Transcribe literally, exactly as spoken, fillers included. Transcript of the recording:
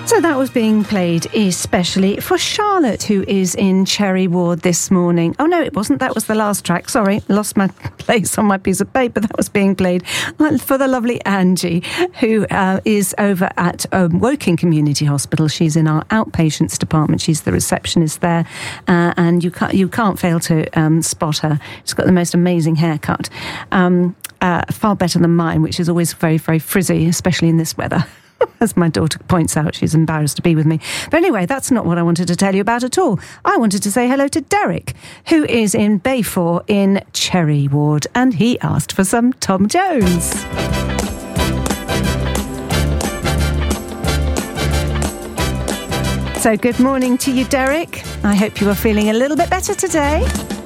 So that was being played especially for Charlotte, who is in Cherry Ward this morning. Oh, no, it wasn't. That was the last track. Sorry, lost my place on my piece of paper. That was being played for the lovely Angie, who uh, is over at um, Woking Community Hospital. She's in our outpatients department. She's the receptionist there, uh, and you can't, you can't fail to um, spot her. She's got the most amazing haircut, um, uh, far better than mine, which is always very, very frizzy, especially in this weather. As my daughter points out, she's embarrassed to be with me. But anyway, that's not what I wanted to tell you about at all. I wanted to say hello to Derek, who is in Bayford in Cherry Ward, and he asked for some Tom Jones. So good morning to you, Derek. I hope you are feeling a little bit better today.